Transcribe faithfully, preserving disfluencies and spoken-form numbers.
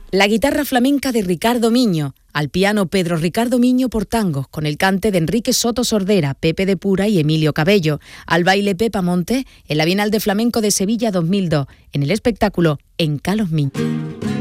La guitarra flamenca de Ricardo Miño, al piano Pedro Ricardo Miño por tangos, con el cante de Enrique Soto Sordera, Pepe de Pura y Emilio Cabello, al baile Pepa Monte, en la Bienal de Flamenco de Sevilla dos mil dos, en el espectáculo En Calos Miño.